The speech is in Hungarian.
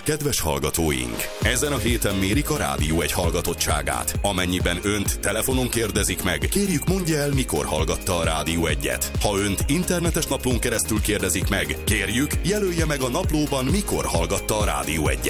kedves hallgatóink! Ezen a héten mérik a Rádió Egy hallgatottságát. Amennyiben önt telefonon kérdezik meg, kérjük mondja el, mikor hallgatta a Rádió Egyet. Ha önt internetes naplón keresztül kérdezik meg, kérjük jelölje meg a naplóban, mikor hallgatta a Rádió Egyet.